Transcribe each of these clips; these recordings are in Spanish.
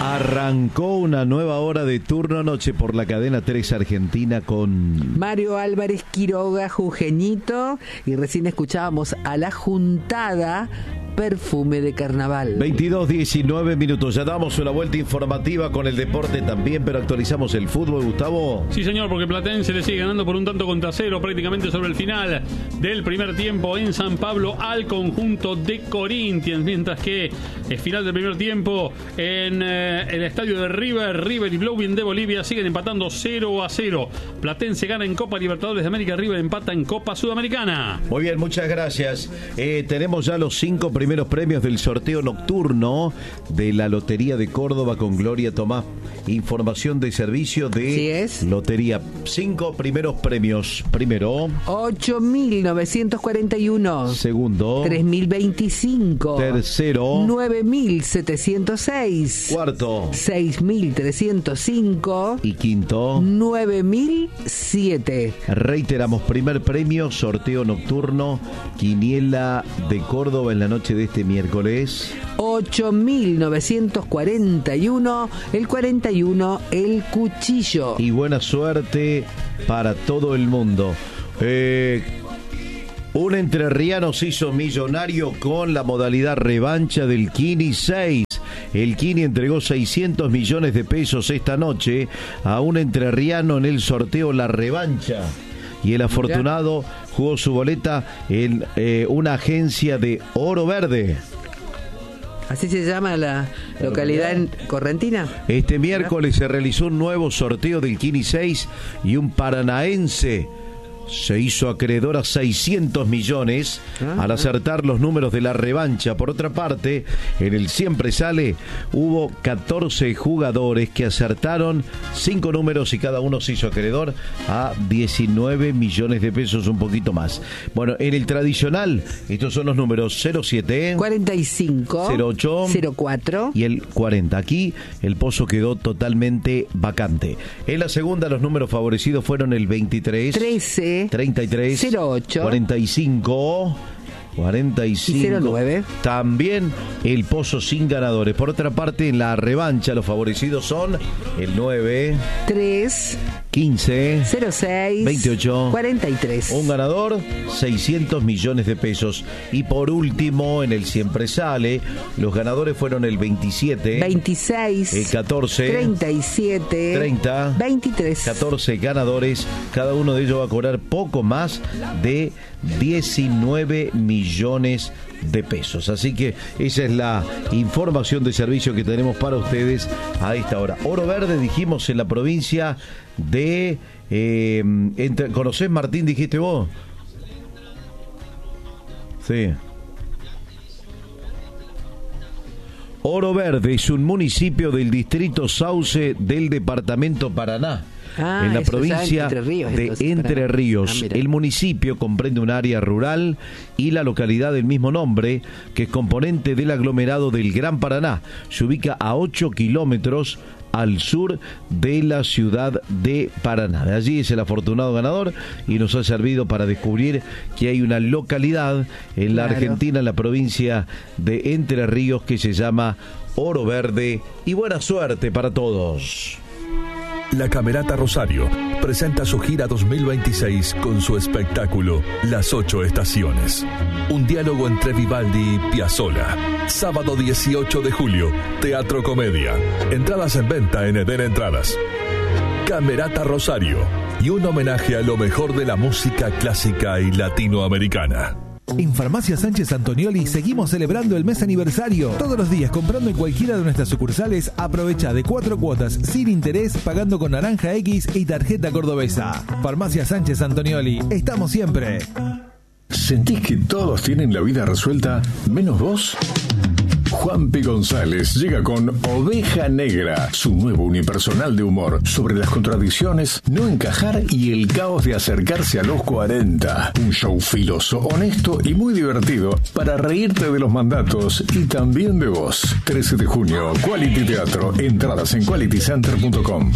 Arrancó una nueva hora de Turno Noche por la cadena 3 Argentina con Mario Álvarez Quiroga, Jujeñito, y recién escuchábamos a La Juntada, Perfume de Carnaval. 22:19 minutos. Ya damos una vuelta informativa con el deporte también, pero actualizamos el fútbol, Gustavo. Sí, señor, porque Platense le sigue ganando por un tanto contra cero prácticamente sobre el final del primer tiempo en San Pablo al conjunto de Corinthians, mientras que el final del primer tiempo en el estadio de River y Blooming de Bolivia siguen empatando 0-0. Platense gana en Copa Libertadores de América, River empata en Copa Sudamericana. Muy bien, muchas gracias. Tenemos ya los 5 primeros premios del sorteo nocturno de la Lotería de Córdoba con Gloria Tomás. Información de servicio de Lotería. 5 primeros premios. Primero, 8.941. Segundo, 3.025. Tercero, 9.706. Cuarto, 6.305. Y quinto, 9.007. Reiteramos, primer premio, sorteo nocturno, Quiniela de Córdoba en la noche de este miércoles. 8.941, el 41, el cuchillo. Y buena suerte para todo el mundo. Un entrerriano se hizo millonario con la modalidad revancha del Kini 6. El Kini entregó 600 millones de pesos esta noche a un entrerriano en el sorteo La Revancha. Y el afortunado jugó su boleta en una agencia de Oro Verde. ¿Así se llama la localidad en Correntina? Este miércoles se realizó un nuevo sorteo del Kini 6 y un paranaense se hizo acreedor a 600 millones al acertar los números de la revancha. Por otra parte, en el Siempre Sale hubo 14 jugadores que acertaron 5 números y cada uno se hizo acreedor a 19 millones de pesos, un poquito más. Bueno, en el tradicional, estos son los números 07, 45, 08, 04 y el 40. Aquí el pozo quedó totalmente vacante. En la segunda, los números favorecidos fueron el 23, 13, 33, 08, 45 y 09. También el pozo sin ganadores. Por otra parte, en la revancha los favorecidos son el 9, 3, 15, 06, 28, 43. Un ganador, 600 millones de pesos. Y por último, en el Siempre Sale, los ganadores fueron el 27, 26, el 14, 37, 30, 23. 14 ganadores. Cada uno de ellos va a cobrar poco más de 19 millones de pesos. Así que esa es la información de servicio que tenemos para ustedes a esta hora. Oro Verde, dijimos, en la provincia de ¿conocés, Martín, dijiste vos? Sí. Oro Verde es un municipio del distrito Sauce del departamento Paraná. En la provincia de Entre Ríos. El municipio comprende un área rural y la localidad del mismo nombre, que es componente del aglomerado del Gran Paraná. Se ubica a 8 kilómetros al sur de la ciudad de Paraná. De allí es el afortunado ganador y nos ha servido para descubrir que hay una localidad en la Argentina, en la provincia de Entre Ríos, que se llama Oro Verde. Y buena suerte para todos. La Camerata Rosario presenta su gira 2026 con su espectáculo Las 8 Estaciones. Un diálogo entre Vivaldi y Piazzolla. Sábado 18 de julio, Teatro Comedia. Entradas en venta en Eden Entradas. Camerata Rosario y un homenaje a lo mejor de la música clásica y latinoamericana. En Farmacia Sánchez Antonioli seguimos celebrando el mes aniversario. Todos los días, comprando en cualquiera de nuestras sucursales, aprovecha de 4 cuotas sin interés, pagando con Naranja X y tarjeta cordobesa. Farmacia Sánchez Antonioli, estamos siempre. ¿Sentís que todos tienen la vida resuelta, menos vos? Juanpi González llega con Oveja Negra, su nuevo unipersonal de humor sobre las contradicciones, no encajar y el caos de acercarse a los 40. Un show filoso, honesto y muy divertido para reírte de los mandatos y también de vos. 13 de junio, Quality Teatro. Entradas en qualitycenter.com.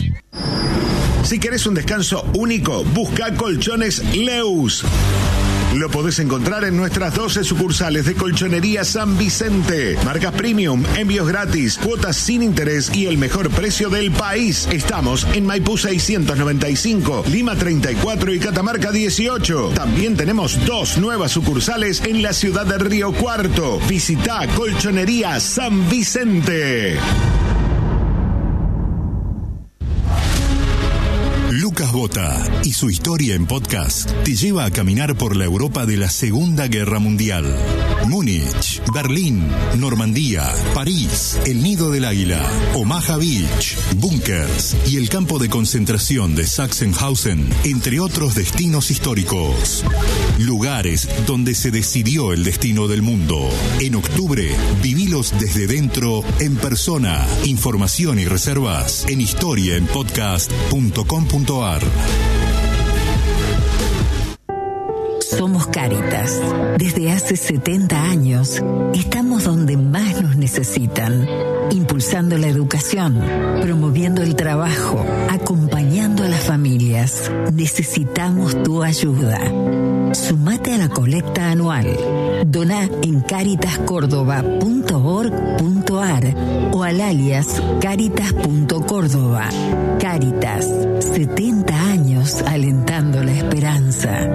Si querés un descanso único, busca Colchones Leus. Lo podés encontrar en nuestras 12 sucursales de Colchonería San Vicente. Marcas premium, envíos gratis, cuotas sin interés y el mejor precio del país. Estamos en Maipú 695, Lima 34 y Catamarca 18. También tenemos 2 nuevas sucursales en la ciudad de Río Cuarto. Visita Colchonería San Vicente. Lucas Bota y su historia en podcast te lleva a caminar por la Europa de la Segunda Guerra Mundial. Múnich, Berlín, Normandía, París, el Nido del Águila, Omaha Beach, búnkers y el campo de concentración de Sachsenhausen, entre otros destinos históricos. Lugares donde se decidió el destino del mundo. En octubre, vivilos desde dentro, en persona. Información y reservas en historiaenpodcast.com.ar. Somos Cáritas. Desde hace 70 años estamos donde más nos necesitan, impulsando la educación, promoviendo el trabajo, acompañando a las familias. Necesitamos tu ayuda. Sumate a la colecta anual. Doná en caritascórdoba.org.ar o al alias caritas.córdoba. Cáritas, 70 años alentando la esperanza.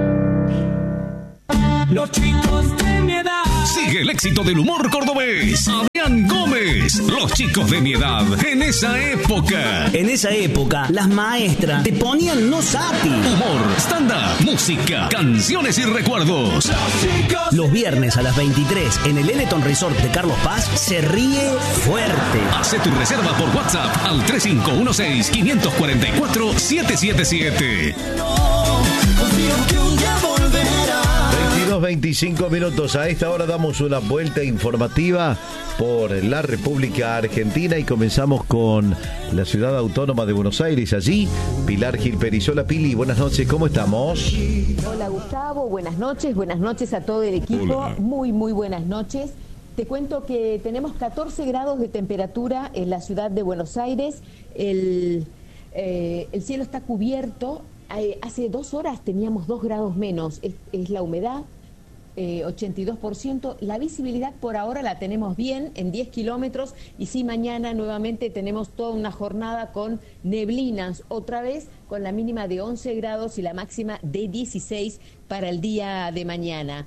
Los chicos de mi edad. Sigue el éxito del humor cordobés. Adrián Gómez. Los chicos de mi edad. En esa época. En esa época, las maestras te ponían no sapi. Humor, stand-up, música, canciones y recuerdos. Los viernes a las 23 en el Eleton Resort de Carlos Paz se ríe fuerte. Hace tu reserva por WhatsApp al 3516-544-777. 25 minutos. A esta hora damos una vuelta informativa por la República Argentina y comenzamos con la ciudad autónoma de Buenos Aires. Allí, Pilar Gil Perizola. Pili, buenas noches, ¿cómo estamos? Hola Gustavo, buenas noches a todo el equipo. Hola. Muy buenas noches. Te cuento que tenemos 14 grados de temperatura en la ciudad de Buenos Aires. El cielo está cubierto. Hace 2 horas teníamos 2 grados menos. Es la humedad. 82%. La visibilidad por ahora la tenemos bien, en 10 kilómetros, y sí, mañana nuevamente tenemos toda una jornada con neblinas, otra vez con la mínima de 11 grados y la máxima de 16 para el día de mañana.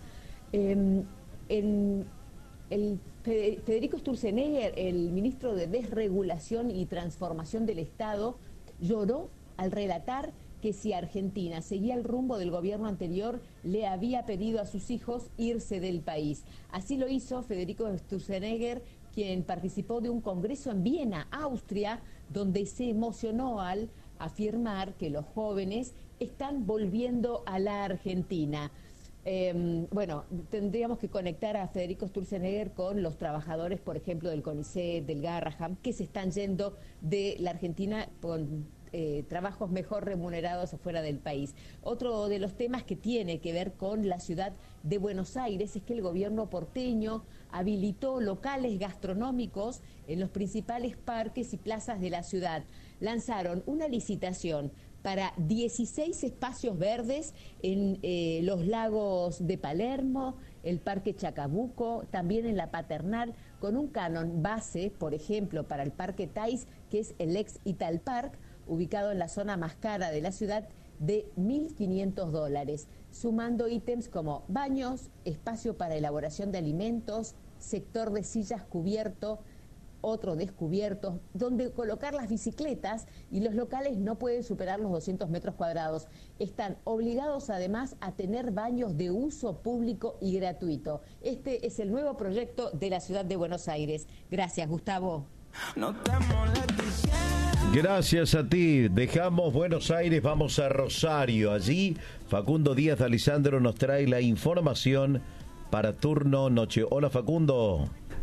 Federico Sturzenegger, el ministro de Desregulación y Transformación del Estado, lloró al relatar que si Argentina seguía el rumbo del gobierno anterior, le había pedido a sus hijos irse del país. Así lo hizo Federico Sturzenegger, quien participó de un congreso en Viena, Austria, donde se emocionó al afirmar que los jóvenes están volviendo a la Argentina. Tendríamos que conectar a Federico Sturzenegger con los trabajadores, por ejemplo, del CONICET, del Garrahan, que se están yendo de la Argentina con trabajos mejor remunerados afuera del país. Otro de los temas que tiene que ver con la ciudad de Buenos Aires es que el gobierno porteño habilitó locales gastronómicos en los principales parques y plazas de la ciudad. Lanzaron una licitación para 16 espacios verdes en los lagos de Palermo, el Parque Chacabuco, también en la Paternal, con un canon base, por ejemplo, para el Parque Táis, que es el ex Italpark, ubicado en la zona más cara de la ciudad, de $1.500, sumando ítems como baños, espacio para elaboración de alimentos, sector de sillas cubierto, otro descubierto, donde colocar las bicicletas, y los locales no pueden superar los 200 metros cuadrados. Están obligados además a tener baños de uso público y gratuito. Este es el nuevo proyecto de la ciudad de Buenos Aires. Gracias, Gustavo. Gracias a ti. Dejamos Buenos Aires, vamos a Rosario. Allí Facundo Díaz de Alessandro nos trae la información para turno noche. Hola, Facundo.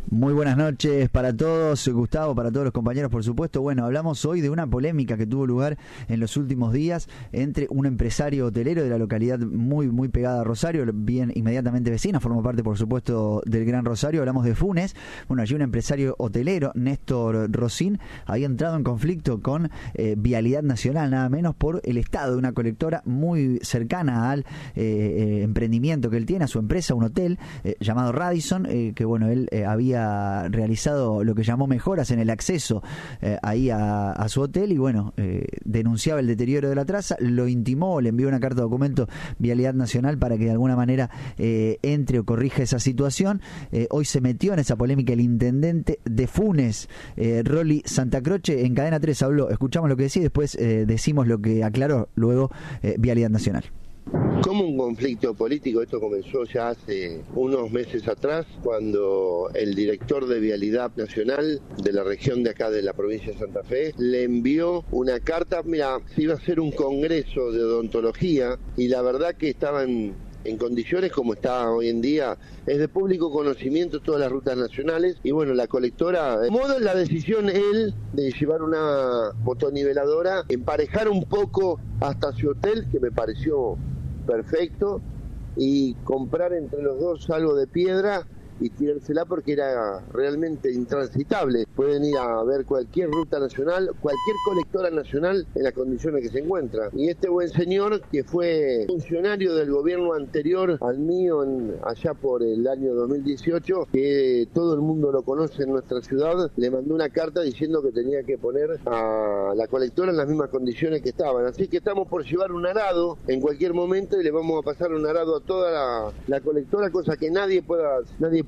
Muy buenas noches para todos, Gustavo, para todos los compañeros, por supuesto. Bueno, hablamos hoy de una polémica que tuvo lugar en los últimos días entre un empresario hotelero de la localidad muy pegada a Rosario, bien inmediatamente vecina, forma parte, por supuesto, del Gran Rosario. Hablamos de Funes. Bueno, allí un empresario hotelero, Néstor Rosín, había entrado en conflicto con Vialidad Nacional, nada menos por el estado de una colectora muy cercana al emprendimiento que él tiene, a su empresa, un hotel llamado Radisson, que bueno, él había realizado lo que llamó mejoras en el acceso ahí a su hotel y bueno, denunciaba el deterioro de la traza, lo intimó, le envió una carta de documento Vialidad Nacional para que de alguna manera entre o corrija esa situación. Hoy se metió en esa polémica el intendente de Funes, Rolly Santacroce, en Cadena 3 habló, escuchamos lo que decía y después decimos lo que aclaró luego Vialidad Nacional. Como un conflicto político, esto comenzó ya hace unos meses atrás, cuando el director de Vialidad Nacional de la región de acá de la provincia de Santa Fe le envió una carta. Mira, se iba a hacer un congreso de odontología y la verdad que estaban en condiciones como está hoy en día, es de público conocimiento todas las rutas nacionales y bueno, la colectora, de modo en la decisión él de llevar una motoniveladora, emparejar un poco hasta su hotel, que me pareció perfecto, y comprar entre los dos algo de piedra y tirársela porque era realmente intransitable. Pueden ir a ver cualquier ruta nacional, cualquier colectora nacional en las condiciones que se encuentra. Y este buen señor, que fue funcionario del gobierno anterior al mío, allá por el año 2018, que todo el mundo lo conoce en nuestra ciudad, le mandó una carta diciendo que tenía que poner a la colectora en las mismas condiciones que estaban. Así que estamos por llevar un arado en cualquier momento y le vamos a pasar un arado a toda la colectora, cosa que nadie pueda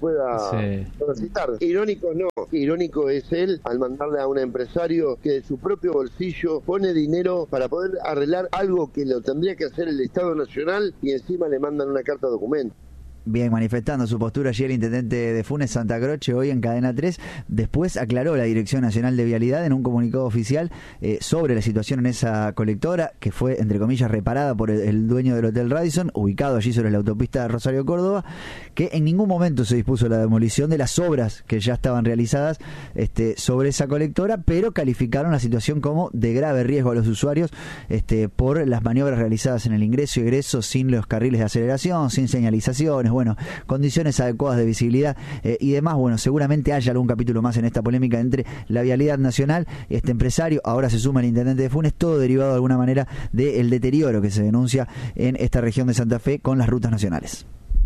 citar. Irónico es él al mandarle a un empresario que de su propio bolsillo pone dinero para poder arreglar algo que lo tendría que hacer el Estado Nacional y encima le mandan una carta de documento. Bien, manifestando su postura allí el intendente de Funes, Santacroce, hoy en Cadena 3. Después aclaró la Dirección Nacional de Vialidad en un comunicado oficial sobre la situación en esa colectora, que fue, entre comillas, reparada por el dueño del Hotel Radisson, ubicado allí sobre la autopista Rosario-Córdoba, que en ningún momento se dispuso la demolición de las obras que ya estaban realizadas sobre esa colectora, pero calificaron la situación como de grave riesgo a los usuarios por las maniobras realizadas en el ingreso y egreso sin los carriles de aceleración, sin señalizaciones, bueno, condiciones adecuadas de visibilidad y demás. Bueno, seguramente haya algún capítulo más en esta polémica entre la Vialidad Nacional, este empresario, ahora se suma el intendente de Funes, todo derivado de alguna manera del deterioro que se denuncia en esta región de Santa Fe con las rutas nacionales.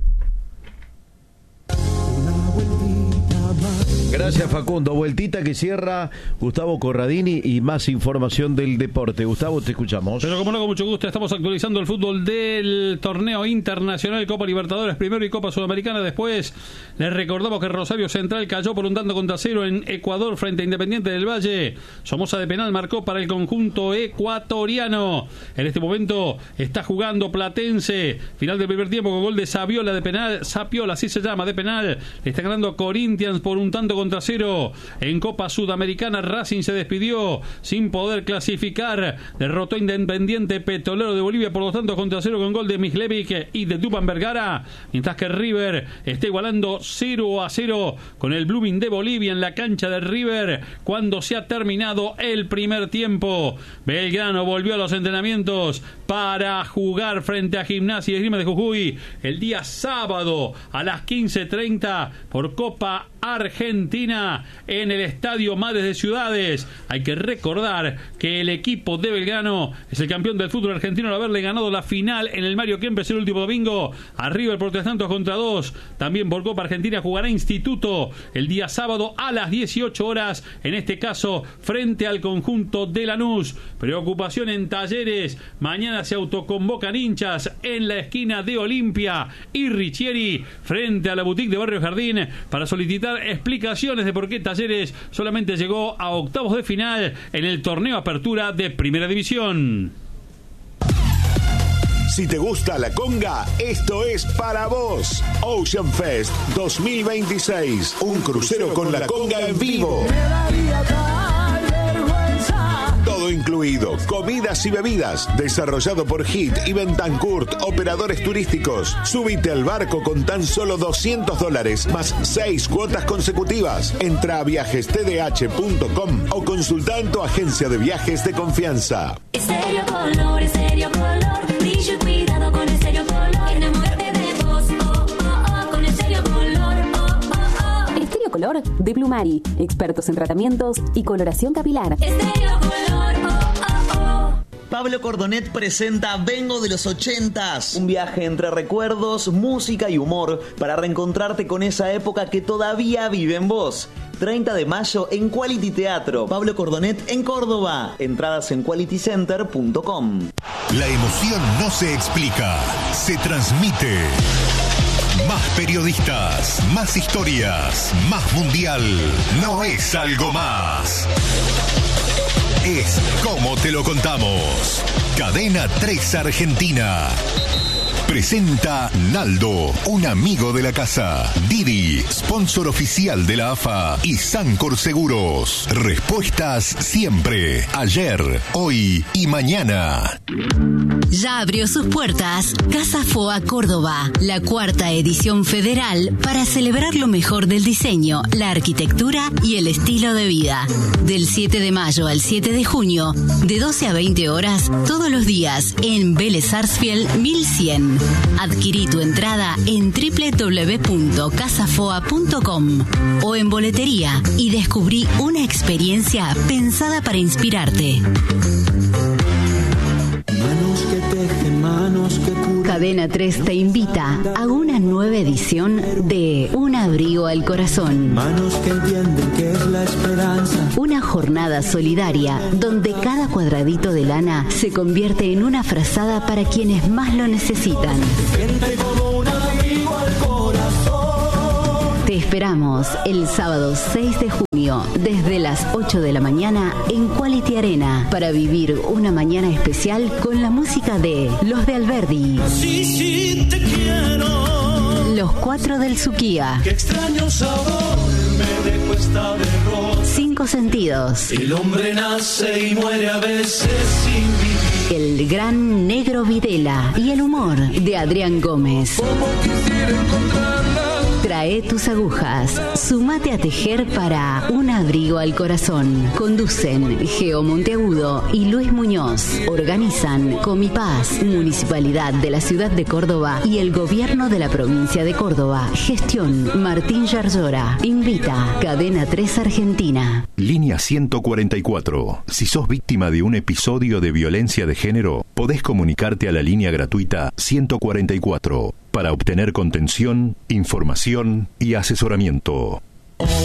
Gracias, Facundo. Vueltita que cierra Gustavo Corradini y más información del deporte. Gustavo, te escuchamos. Pero como no, con mucho gusto, estamos actualizando el fútbol del torneo internacional, Copa Libertadores primero y Copa Sudamericana después. Les recordamos que Rosario Central cayó por un tanto contra cero en Ecuador frente a Independiente del Valle. Somoza de penal marcó para el conjunto ecuatoriano. En este momento está jugando Platense. Final del primer tiempo con gol de Saviola de penal. Sapiola, así se llama, de penal. Le está ganando Corinthians por un tanto contra cero. En Copa Sudamericana, Racing se despidió sin poder clasificar. Derrotó a Independiente Petrolero de Bolivia por 2 tantos contra cero con gol de Mislevic y de Tupan Vergara. Mientras que River está igualando 0-0 con el Blooming de Bolivia en la cancha de River cuando se ha terminado el primer tiempo. Belgrano volvió a los entrenamientos para jugar frente a Gimnasia y Esgrima de Jujuy el día sábado a las 15:30 por Copa Argentina en el Estadio Madres de Ciudades. Hay que recordar que el equipo de Belgrano es el campeón del fútbol argentino al haberle ganado la final en el Mario Kempes el último domingo a River por 3 tantos contra 2. También por Copa Argentina jugará Instituto el día sábado a las 18 horas, en este caso frente al conjunto de Lanús. Preocupación en Talleres, mañana se autoconvocan hinchas en la esquina de Olimpia y Richieri frente a la boutique de Barrio Jardín para solicitar explicaciones de por qué Talleres solamente llegó a octavos de final en el torneo Apertura de Primera División. Si te gusta la conga, esto es para vos. Ocean Fest 2026, un crucero con la conga en vivo. Todo todo incluido, comidas y bebidas. Desarrollado por HIT y Bentancourt, operadores turísticos. Súbite al barco con tan solo $200 más 6 cuotas consecutivas. Entra a viajestdh.com o consulta en tu agencia de viajes de confianza. Estéreo Color, brillo y cuidado con Estéreo Color. Enamórate de vos, con Estéreo Color, Estéreo Color de Blumari, expertos en tratamientos y coloración capilar. Estéreo Color, Pablo Cordonet presenta Vengo de los 80s, un viaje entre recuerdos, música y humor para reencontrarte con esa época que todavía vive en vos. 30 de mayo en Quality Teatro. Pablo Cordonet en Córdoba. Entradas en qualitycenter.com. La emoción no se explica, se transmite. Más periodistas, más historias, más mundial. No es algo más. Es como te lo contamos. Cadena 3 Argentina. Presenta Naldo, un amigo de la casa. Didi, sponsor oficial de la AFA. Y Sancor Seguros. Respuestas siempre. Ayer, hoy y mañana. Ya abrió sus puertas Casa Foa Córdoba, la 4ª edición federal para celebrar lo mejor del diseño, la arquitectura y el estilo de vida. Del 7 de mayo al 7 de junio, de 12 a 20 horas, todos los días, en Vélez Sarsfield 1100. Adquirí tu entrada en www.casafoa.com o en boletería y descubrí una experiencia pensada para inspirarte. Cadena 3 te invita a una nueva edición de Un abrigo al corazón. Manos que entienden que es la esperanza. Una jornada solidaria donde cada cuadradito de lana se convierte en una frazada para quienes más lo necesitan. Siente como un abrigo al corazón. Te esperamos el sábado 6 de junio desde las 8 de la mañana en Quality Arena para vivir una mañana especial con la música de Los de Alberdi. Sí, te quiero. Los 4 del Suquía. Qué extraño sabor me dejó esta derrota. 5 sentidos. El hombre nace y muere a veces sin vivir. El gran Negro Videla y el humor de Adrián Gómez. Como quisiera encontrarla. Trae tus agujas, sumate a tejer para Un abrigo al corazón. Conducen Geo Monteagudo y Luis Muñoz. Organizan Comipaz, Municipalidad de la Ciudad de Córdoba y el Gobierno de la Provincia de Córdoba. Gestión Martín Yarzora. Invita Cadena 3 Argentina. Línea 144. Si sos víctima de un episodio de violencia de género, podés comunicarte a la línea gratuita 144 para obtener contención, información y asesoramiento.